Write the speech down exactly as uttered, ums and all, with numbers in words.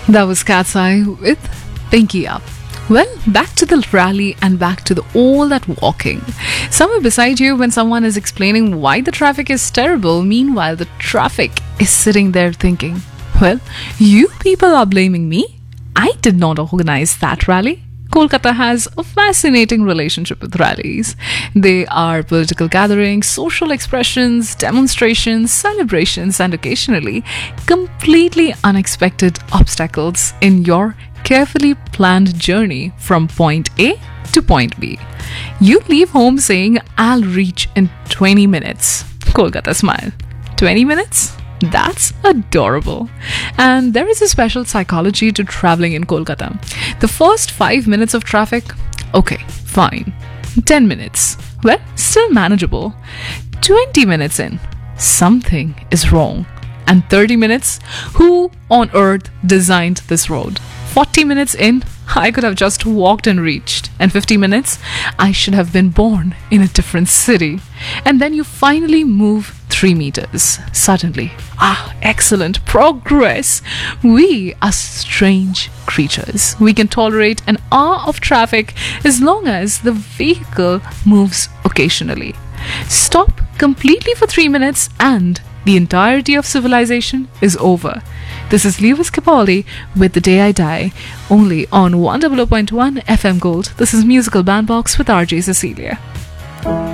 That was Cat's Eye with Pinky Up. Well, back to the rally and back to the all that walking. Somewhere beside you when someone is explaining why the traffic is terrible, meanwhile the traffic is sitting there thinking, well, you people are blaming me. I did not organize that rally. Kolkata has a fascinating relationship with rallies. They are political gatherings, social expressions, demonstrations, celebrations, and occasionally completely unexpected obstacles in your carefully planned journey from point A to point B. You leave home saying, I'll reach in twenty minutes. Kolkata smile. twenty minutes? That's adorable. And there is a special psychology to traveling in Kolkata. The first five minutes of traffic, okay, fine. ten minutes, well, still manageable. twenty minutes in, something is wrong. And thirty minutes, who on earth designed this road? forty minutes in, I could have just walked and reached. And fifty minutes, I should have been born in a different city. And then you finally move three meters. Suddenly, ah, excellent progress. We are strange creatures. We can tolerate an hour of traffic as long as the vehicle moves occasionally. Stop completely for three minutes and the entirety of civilization is over. This is Lewis Capaldi with The Day I Die, only on one hundred point one F M Gold. This is Musical Bandbox with R J Cecilia.